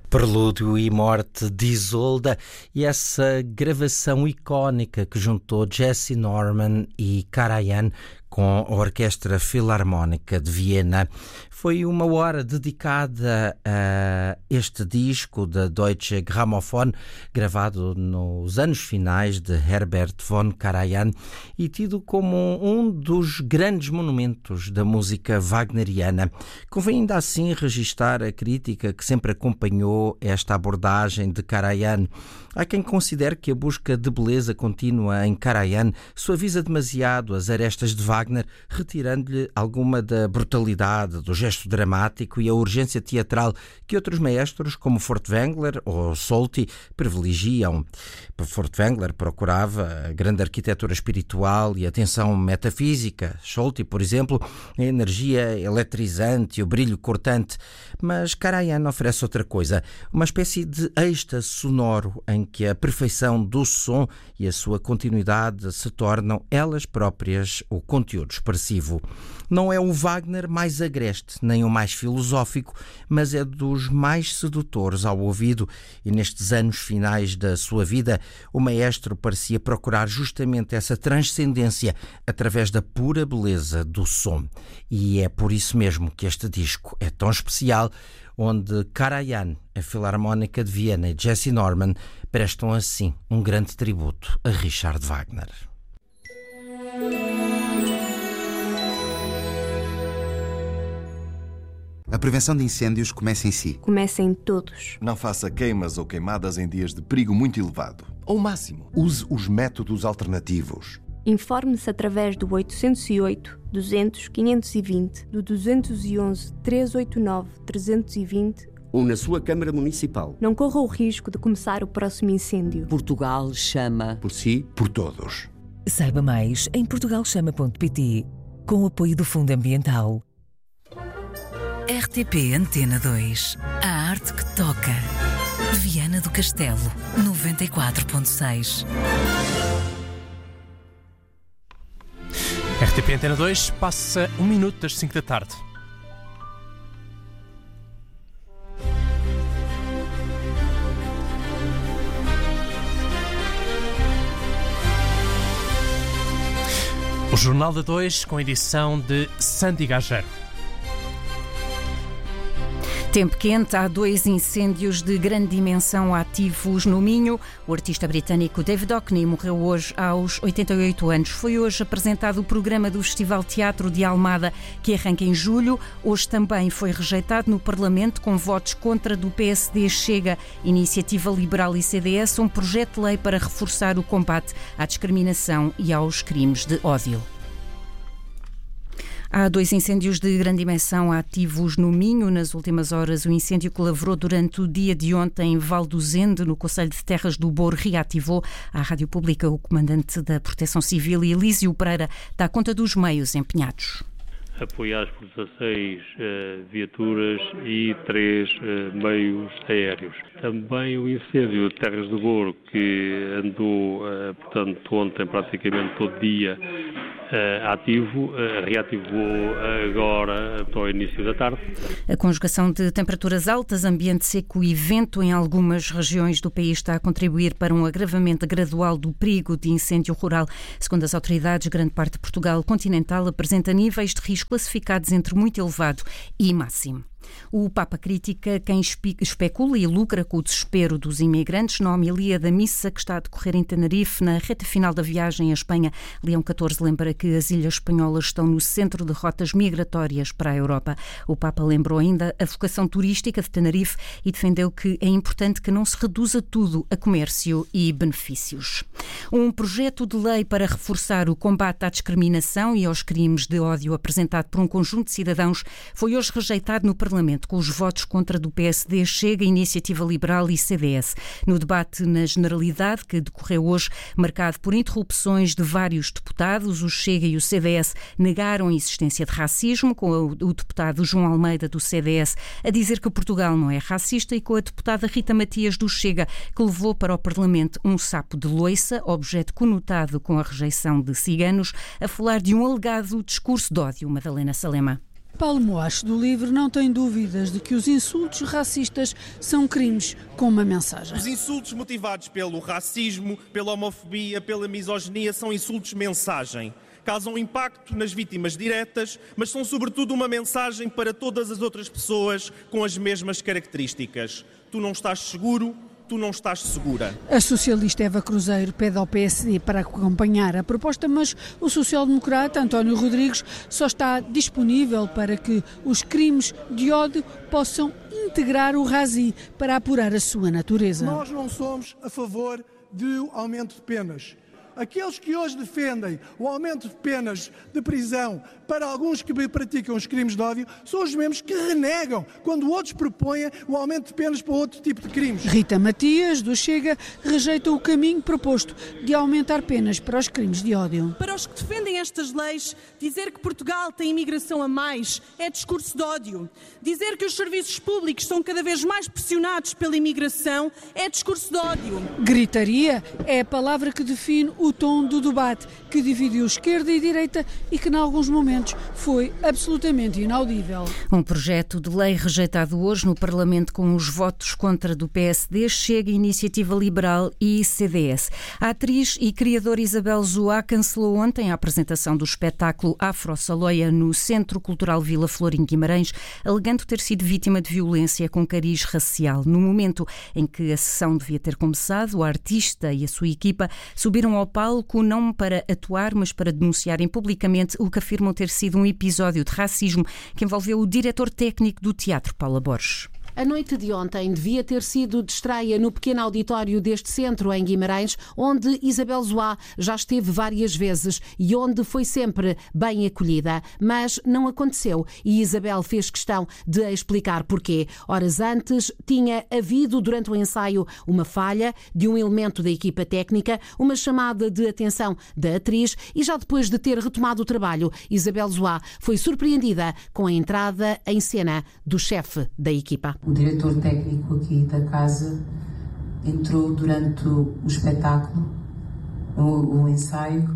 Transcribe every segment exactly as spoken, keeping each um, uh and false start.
Prelúdio e Morte de Isolda, e essa gravação icónica que juntou Jessye Norman e Karajan com a Orquestra Filarmónica de Viena. Foi uma hora dedicada a este disco da Deutsche Grammophon, gravado nos anos finais de Herbert von Karajan e tido como um dos grandes monumentos da música wagneriana. Convém ainda assim registar a crítica que sempre acompanhou esta abordagem de Karajan. Há quem considere que a busca de beleza contínua em Karajan suaviza demasiado as arestas de Wagner, retirando-lhe alguma da brutalidade, do gesto dramático e a urgência teatral que outros maestros, como Furtwängler ou Solti, privilegiam. Furtwängler procurava a grande arquitetura espiritual e a tensão metafísica. Solti, por exemplo, a energia eletrizante e o brilho cortante. Mas Karajan oferece outra coisa, uma espécie de êxtase sonoro em que a perfeição do som e a sua continuidade se tornam elas próprias o conteúdo expressivo. Não é o Wagner mais agreste, nem o mais filosófico, mas é dos mais sedutores ao ouvido, e nestes anos finais da sua vida, o maestro parecia procurar justamente essa transcendência através da pura beleza do som. E é por isso mesmo que este disco é tão especial, onde Karajan, a Filarmónica de Viena e Jessye Norman prestam assim um grande tributo a Richard Wagner. A prevenção de incêndios começa em si. Começa em todos. Não faça queimas ou queimadas em dias de perigo muito elevado. Ou máximo. Use os métodos alternativos. Informe-se através do oitocentos e oito, duzentos, quinhentos e vinte, do duzentos e onze, trezentos e oitenta e nove, trezentos e vinte ou na sua Câmara Municipal. Não corra o risco de começar o próximo incêndio. Portugal chama. Por si, por todos. Saiba mais em portugal chama ponto pt, com o apoio do Fundo Ambiental. R T P Antena dois. A arte que toca. Viana do Castelo, noventa e quatro ponto seis. R T P Antena dois, passa um minuto das cinco da tarde. O Jornal da dois, com edição de Sandy Gageiro. Tempo quente, há dois incêndios de grande dimensão ativos no Minho. O artista britânico David Hockney morreu hoje aos oitenta e oito anos. Foi hoje apresentado o programa do Festival Teatro de Almada, que arranca em julho. Hoje também foi rejeitado no Parlamento, com votos contra do P S D, Chega, Iniciativa Liberal e C D S, um projeto de lei para reforçar o combate à discriminação e aos crimes de ódio. Há dois incêndios de grande dimensão ativos no Minho. Nas últimas horas, o incêndio que lavrou durante o dia de ontem em Valdozende, no Concelho de Terras do Boro, reativou. À Rádio Pública, o comandante da Proteção Civil, Elísio Pereira, dá conta dos meios empenhados. Apoiados por dezasseis uh, viaturas e três uh, meios aéreos. Também o incêndio de Terras do Boro, que andou, uh, portanto, ontem praticamente todo dia Uh, ativo, uh, reativou agora até o início da tarde. A conjugação de temperaturas altas, ambiente seco e vento em algumas regiões do país está a contribuir para um agravamento gradual do perigo de incêndio rural. Segundo as autoridades, grande parte de Portugal continental apresenta níveis de risco classificados entre muito elevado e máximo. O Papa critica quem especula e lucra com o desespero dos imigrantes na homilia da missa que está a decorrer em Tenerife, na reta final da viagem à Espanha. Leão catorze lembra que as ilhas espanholas estão no centro de rotas migratórias para a Europa. O Papa lembrou ainda a vocação turística de Tenerife e defendeu que é importante que não se reduza tudo a comércio e benefícios. Um projeto de lei para reforçar o combate à discriminação e aos crimes de ódio apresentado por um conjunto de cidadãos foi hoje rejeitado no Parlamento, com os votos contra do P S D, Chega, Iniciativa Liberal e C D S. No debate na Generalidade, que decorreu hoje, marcado por interrupções de vários deputados, o Chega e o C D S negaram a existência de racismo, com o deputado João Almeida do C D S a dizer que Portugal não é racista e com a deputada Rita Matias do Chega, que levou para o Parlamento um sapo de loiça, objeto conotado com a rejeição de ciganos, a falar de um alegado discurso de ódio. Madalena Salema. Paulo Moacho, do Livre, não tem dúvidas de que os insultos racistas são crimes com uma mensagem. Os insultos motivados pelo racismo, pela homofobia, pela misoginia são insultos mensagem. Causam impacto nas vítimas diretas, mas são sobretudo uma mensagem para todas as outras pessoas com as mesmas características. Tu não estás seguro, tu não estás segura. A socialista Eva Cruzeiro pede ao P S D para acompanhar a proposta, mas o social-democrata António Rodrigues só está disponível para que os crimes de ódio possam integrar o RASI para apurar a sua natureza. Nós não somos a favor do aumento de penas. Aqueles que hoje defendem o aumento de penas de prisão para alguns que praticam os crimes de ódio são os mesmos que renegam quando outros propõem o aumento de penas para outro tipo de crimes. Rita Matias, do Chega, rejeita o caminho proposto de aumentar penas para os crimes de ódio. Para os que defendem estas leis, dizer que Portugal tem imigração a mais é discurso de ódio. Dizer que os serviços públicos são cada vez mais pressionados pela imigração é discurso de ódio. Gritaria é a palavra que define o tom do debate que dividiu esquerda e direita e que, em alguns momentos, foi absolutamente inaudível. Um projeto de lei rejeitado hoje no Parlamento com os votos contra do P S D, Chega, Iniciativa Liberal e C D S. A atriz e criadora Isabel Zoá cancelou ontem a apresentação do espetáculo Afro-Saloia no Centro Cultural Vila Flor, em Guimarães, alegando ter sido vítima de violência com cariz racial. No momento em que a sessão devia ter começado, a artista e a sua equipa subiram ao palco não para atuar, mas para denunciarem publicamente o que afirmam ter sido um episódio de racismo que envolveu o diretor técnico do teatro, Paula Borges. A noite de ontem devia ter sido de estreia no pequeno auditório deste centro em Guimarães, onde Isabel Zoá já esteve várias vezes e onde foi sempre bem acolhida. Mas não aconteceu e Isabel fez questão de explicar porquê. Horas antes tinha havido durante o ensaio uma falha de um elemento da equipa técnica, uma chamada de atenção da atriz e já depois de ter retomado o trabalho, Isabel Zoá foi surpreendida com a entrada em cena do chefe da equipa. O diretor técnico aqui da casa entrou durante o, o espetáculo, o, o ensaio,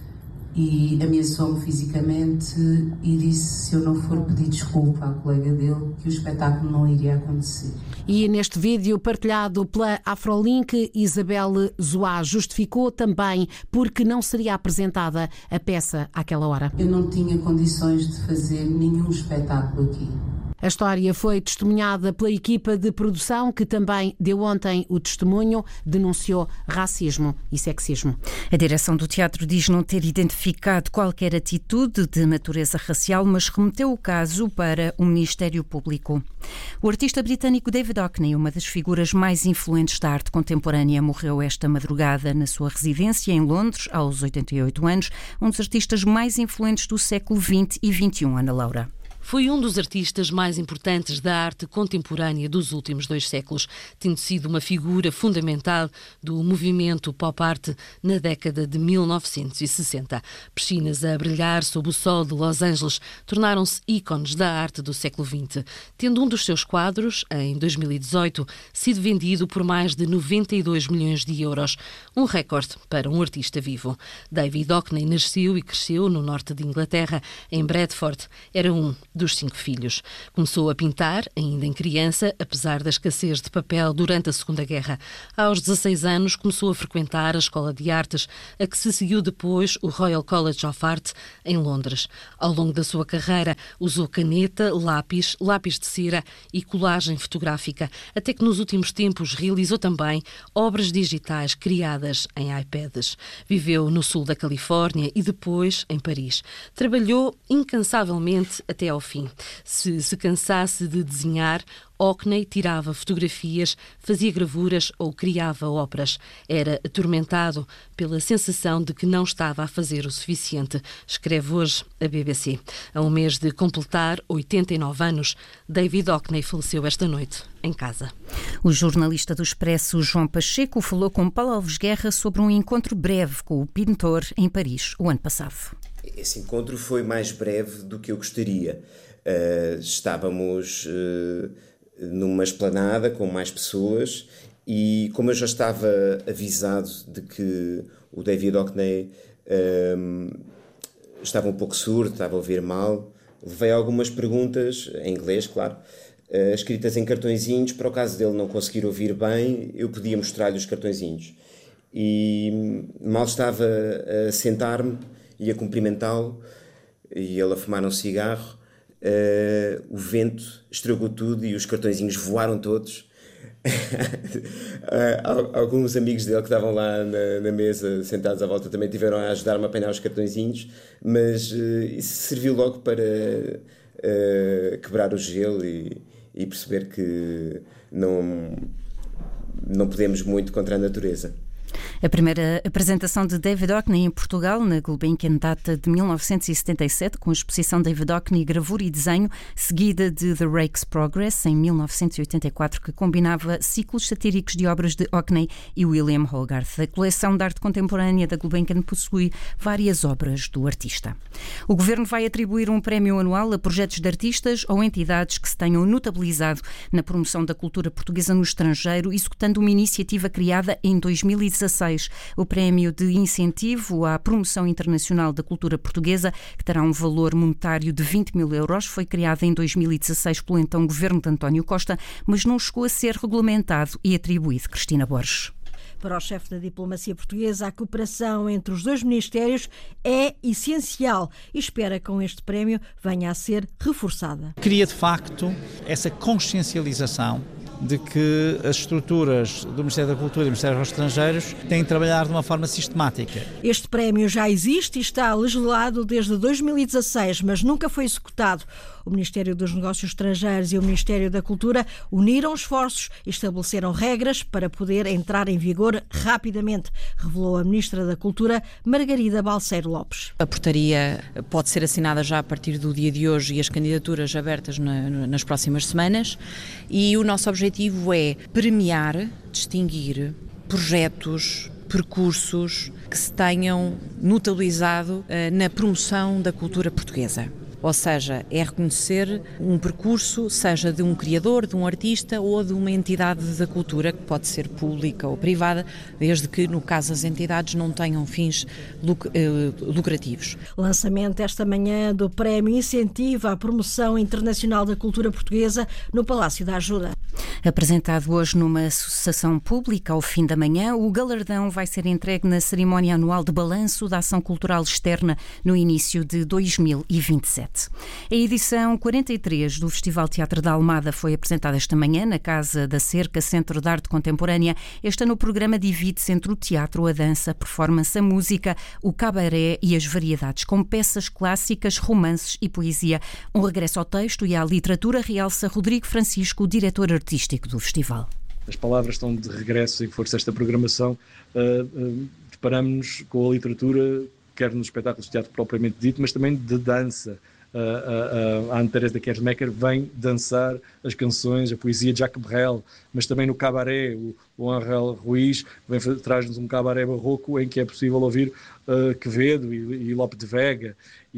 e ameaçou-me fisicamente e disse, se eu não for pedir desculpa à colega dele, que o espetáculo não iria acontecer. E neste vídeo partilhado pela Afrolink, Isabel Zoá justificou também porque não seria apresentada a peça àquela hora. Eu não tinha condições de fazer nenhum espetáculo aqui. A história foi testemunhada pela equipa de produção, que também deu ontem o testemunho, denunciou racismo e sexismo. A direção do teatro diz não ter identificado qualquer atitude de natureza racial, mas remeteu o caso para o Ministério Público. O artista britânico David Hockney, uma das figuras mais influentes da arte contemporânea, morreu esta madrugada na sua residência em Londres, aos oitenta e oito anos, um dos artistas mais influentes do século vinte e vinte e um, Ana Laura. Foi um dos artistas mais importantes da arte contemporânea dos últimos dois séculos, tendo sido uma figura fundamental do movimento pop art na década de mil novecentos e sessenta. Piscinas a brilhar sob o sol de Los Angeles tornaram-se ícones da arte do século vinte, tendo um dos seus quadros, em dois mil e dezoito, sido vendido por mais de noventa e dois milhões de euros, um recorde para um artista vivo. David Hockney nasceu e cresceu no norte de Inglaterra, em Bradford. Era um dos cinco filhos. Começou a pintar, ainda em criança, apesar da escassez de papel durante a Segunda Guerra. Aos dezasseis anos, começou a frequentar a Escola de Artes, a que se seguiu depois o Royal College of Art, em Londres. Ao longo da sua carreira, usou caneta, lápis, lápis de cera e colagem fotográfica, até que nos últimos tempos realizou também obras digitais criadas em iPads. Viveu no sul da Califórnia e depois em Paris. Trabalhou incansavelmente até ao fim. Se se cansasse de desenhar, Hockney tirava fotografias, fazia gravuras ou criava óperas. Era atormentado pela sensação de que não estava a fazer o suficiente, escreve hoje a B B C. A um mês de completar oitenta e nove anos, David Hockney faleceu esta noite em casa. O jornalista do Expresso, João Pacheco, falou com Paulo Alves Guerra sobre um encontro breve com o pintor em Paris, o ano passado. Esse encontro foi mais breve do que eu gostaria. Uh, estávamos uh, numa esplanada com mais pessoas e, como eu já estava avisado de que o David Hockney uh, estava um pouco surdo, estava a ouvir mal, Levei algumas perguntas, em inglês, claro, uh, escritas em cartõezinhos, para o caso dele não conseguir ouvir bem, eu podia mostrar-lhe os cartõezinhos. E mal estava a sentar-me e a cumprimentá-lo, e ele a fumar um cigarro, uh, o vento estragou tudo e os cartõezinhos voaram todos. Alguns amigos dele que estavam lá na, na mesa sentados à volta também tiveram a ajudar-me a apanhar os cartõezinhos, mas uh, isso serviu logo para uh, quebrar o gelo e, e perceber que não, não podemos muito contra a natureza. A primeira apresentação de David Hockney em Portugal, na Gulbenkian, data de mil novecentos e setenta e sete, com a exposição David Hockney, gravura e desenho, seguida de The Rake's Progress, em mil novecentos e oitenta e quatro, que combinava ciclos satíricos de obras de Hockney e William Hogarth. A coleção de arte contemporânea da Gulbenkian possui várias obras do artista. O Governo vai atribuir um prémio anual a projetos de artistas ou entidades que se tenham notabilizado na promoção da cultura portuguesa no estrangeiro, executando uma iniciativa criada em dois mil e dezasseis. O prémio de incentivo à promoção internacional da cultura portuguesa, que terá um valor monetário de vinte mil euros, foi criado em dois mil e dezasseis pelo então governo de António Costa, mas não chegou a ser regulamentado e atribuído. Cristina Borges. Para o chefe da diplomacia portuguesa, a cooperação entre os dois ministérios é essencial e espera que com este prémio venha a ser reforçada. Cria, de facto, essa consciencialização de que as estruturas do Ministério da Cultura e do Ministério dos Estrangeiros têm de trabalhar de uma forma sistemática. Este prémio já existe e está legislado desde dois mil e dezasseis, mas nunca foi executado. O Ministério dos Negócios Estrangeiros e o Ministério da Cultura uniram esforços e estabeleceram regras para poder entrar em vigor rapidamente, revelou a Ministra da Cultura, Margarida Balseiro Lopes. A portaria pode ser assinada já a partir do dia de hoje e as candidaturas abertas na, nas próximas semanas, e o nosso objetivo é premiar, distinguir projetos, percursos que se tenham notabilizado uh, na promoção da cultura portuguesa. Ou seja, é reconhecer um percurso, seja de um criador, de um artista ou de uma entidade da cultura, que pode ser pública ou privada, desde que, no caso, as entidades não tenham fins lucrativos. Lançamento esta manhã do Prémio Incentivo à Promoção Internacional da Cultura Portuguesa no Palácio da Ajuda. Apresentado hoje numa associação pública ao fim da manhã, o galardão vai ser entregue na cerimónia anual de balanço da ação cultural externa no início de dois mil e vinte e sete. A edição quarenta e três do Festival Teatro da Almada foi apresentada esta manhã na Casa da Cerca, Centro de Arte Contemporânea. Este ano o programa divide-se entre o teatro, a dança, a performance, a música, o cabaré e as variedades, com peças clássicas, romances e poesia. Um regresso ao texto e à literatura, realça Rodrigo Francisco, diretor artístico do festival. As palavras estão de regresso em força esta programação. Uh, uh, deparamos-nos com a literatura, quer nos espetáculos de teatro propriamente dito, mas também de dança. Uh, uh, a Anne Teresa de Kersmacher vem dançar as canções, a poesia de Jacques Brel, mas também no cabaré, o, o Angel Ruiz vem, traz-nos um cabaré barroco em que é possível ouvir uh, Quevedo e, e Lope de Vega e,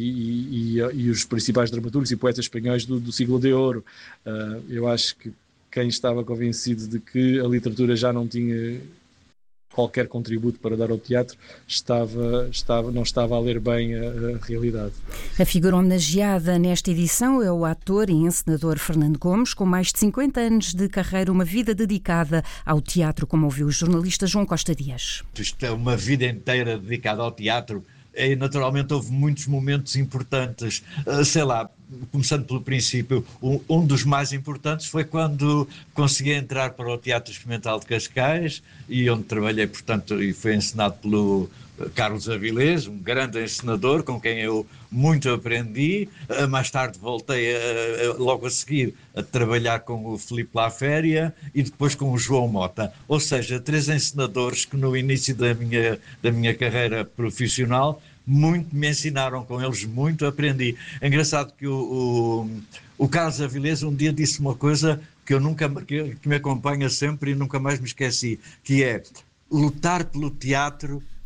e, e, e os principais dramaturgos e poetas espanhóis do, do siglo de ouro. Uh, eu acho que quem estava convencido de que a literatura já não tinha qualquer contributo para dar ao teatro, estava, estava, não estava a ler bem a, a realidade. A figura homenageada nesta edição é o ator e encenador Fernando Gomes, com mais de cinquenta anos de carreira, uma vida dedicada ao teatro, como ouviu o jornalista João Costa Dias. Isto é uma vida inteira dedicada ao teatro. E naturalmente houve muitos momentos importantes, sei lá, começando pelo princípio, um dos mais importantes foi quando consegui entrar para o Teatro Experimental de Cascais, e onde trabalhei, portanto, e foi encenado pelo Carlos Avilés, um grande encenador com quem eu muito aprendi. Mais tarde voltei a, a, logo a seguir a trabalhar com o Filipe Laféria e depois com o João Mota, ou seja, três encenadores que no início da minha, da minha carreira profissional muito me ensinaram, com eles muito aprendi. É engraçado que o, o, o Carlos Avilés um dia disse uma coisa que eu nunca, que, que me acompanha sempre e nunca mais me esqueci, que é: lutar pelo teatro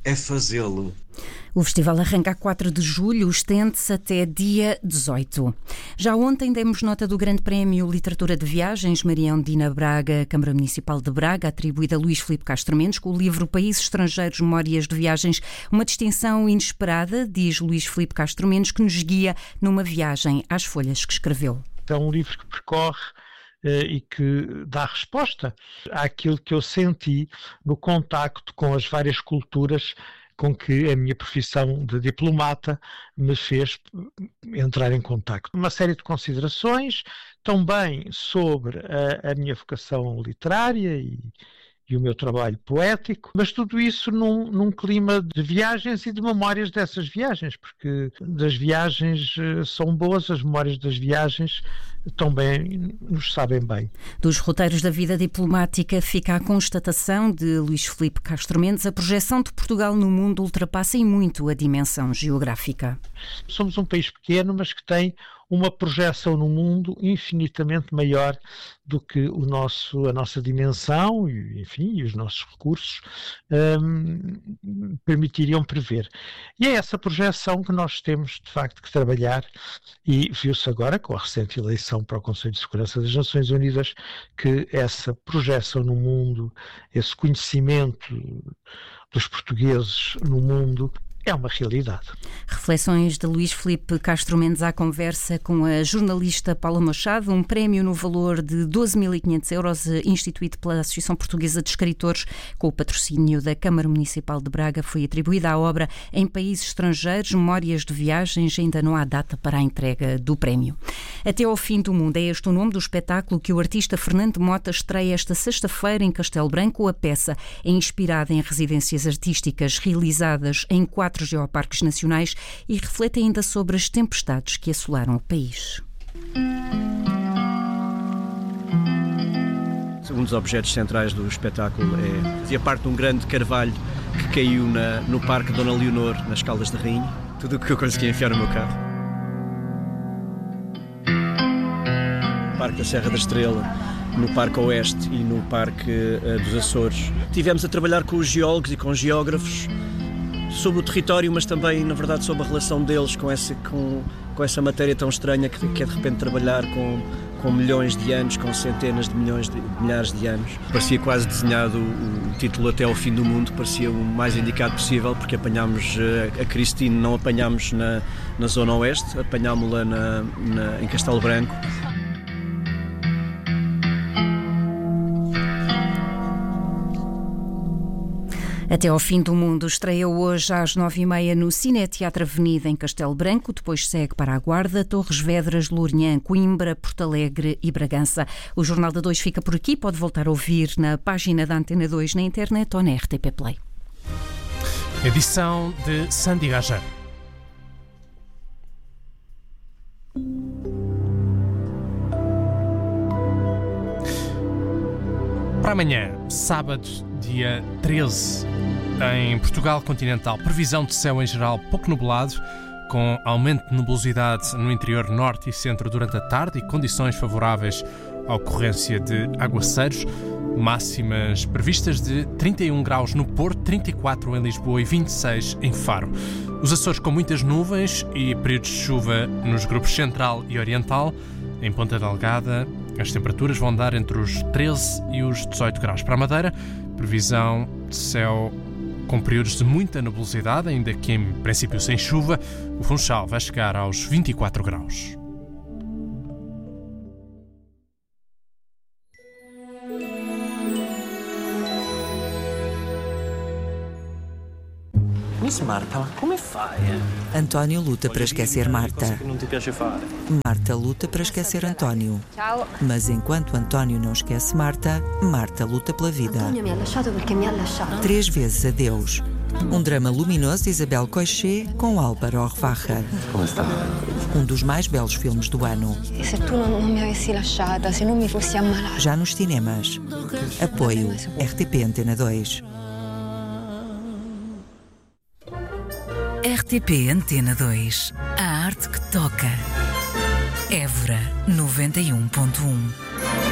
é fazê-lo. O festival arranca a quatro de julho, estende-se até dia dezoito. Já ontem demos nota do Grande Prémio Literatura de Viagens Maria Undina Braga, Câmara Municipal de Braga, atribuída a Luís Filipe Castro Mendes, com o livro Países Estrangeiros, Memórias de Viagens, uma distinção inesperada, diz Luís Filipe Castro Mendes, que nos guia numa viagem às folhas que escreveu. É um livro que percorre e que dá resposta àquilo que eu senti no contacto com as várias culturas com que a minha profissão de diplomata me fez entrar em contacto. Uma série de considerações também sobre a, a minha vocação literária e, e o meu trabalho poético, mas tudo isso num, num clima de viagens e de memórias dessas viagens, porque das viagens são boas, as memórias das viagens também nos sabem bem. Dos roteiros da vida diplomática fica a constatação de Luís Filipe Castro Mendes: a projeção de Portugal no mundo ultrapassa em muito a dimensão geográfica. Somos um país pequeno, mas que tem uma projeção no mundo infinitamente maior do que o nosso, a nossa dimensão e, enfim, e os nossos recursos hum, permitiriam prever. E é essa projeção que nós temos, de facto, que trabalhar, e viu-se agora, com a recente eleição para o Conselho de Segurança das Nações Unidas, que essa projeção no mundo, esse conhecimento dos portugueses no mundo, é uma realidade. Reflexões de Luís Filipe Castro Mendes à conversa com a jornalista Paula Machado. Um prémio no valor de doze mil e quinhentos euros instituído pela Associação Portuguesa de Escritores, com o patrocínio da Câmara Municipal de Braga, foi atribuída à obra Em Países Estrangeiros, Memórias de Viagens. Ainda não há data para a entrega do prémio. Até ao fim do mundo é este o nome do espetáculo que o artista Fernando Mota estreia esta sexta-feira em Castelo Branco. A peça é inspirada em residências artísticas realizadas em quatro geoparques nacionais e reflete ainda sobre as tempestades que assolaram o país. Um dos objetos centrais do espetáculo é fazia parte de um grande carvalho que caiu na, no Parque Dona Leonor, nas Caldas de Rainha. Tudo o que eu consegui enfiar no meu carro. No Parque da Serra da Estrela, no Parque Oeste e no Parque uh, dos Açores. Tivemos a trabalhar com os geólogos e com os geógrafos sobre o território, mas também, na verdade, sobre a relação deles com essa, com, com essa matéria tão estranha que, que é de repente trabalhar com, com milhões de anos, com centenas de milhões de milhares de anos. Parecia quase desenhado o, o título Até ao Fim do Mundo, parecia o mais indicado possível, porque apanhámos a, a Cristine, não apanhámos na, na Zona Oeste, apanhámos-la na, na, em Castelo Branco. Até ao Fim do Mundo estreia hoje às nove e meia no Cine Teatro Avenida em Castelo Branco, depois segue para a Guarda, Torres Vedras, Lourinhã, Coimbra, Porto Alegre e Bragança. O Jornal da dois fica por aqui, pode voltar a ouvir na página da Antena dois na internet ou na R T P Play. Edição de Sandy Gaja. Para amanhã, sábado, dia treze, em Portugal continental, previsão de céu em geral pouco nublado, com aumento de nebulosidade no interior norte e centro durante a tarde e condições favoráveis à ocorrência de aguaceiros. Máximas previstas de trinta e um graus no Porto, trinta e quatro em Lisboa e vinte e seis em Faro. Os Açores com muitas nuvens e períodos de chuva nos grupos central e oriental. Em Ponta Delgada, as temperaturas vão dar entre os treze e os dezoito graus. Para a Madeira, previsão de céu com períodos de muita nebulosidade, ainda que em princípio sem chuva. O Funchal vai chegar aos vinte e quatro graus. Miss Marta, ma come fai? António luta para esquecer Marta. Não te piace fare. Marta luta para esquecer António. Ciao. Mas enquanto António não esquece Marta, Marta luta pela vida. António me ha lasciato perché me ha lasciato. Três vezes adeus. Um drama luminoso de Isabel Coixet com Álvaro Orvacha. Como está? Um dos mais belos filmes do ano. E se tu não me avessi lasciata, se não me fossi ammalata? Já nos cinemas. Apoio R T P Antena dois. R T P Antena dois. A arte que toca. Évora noventa e um ponto um.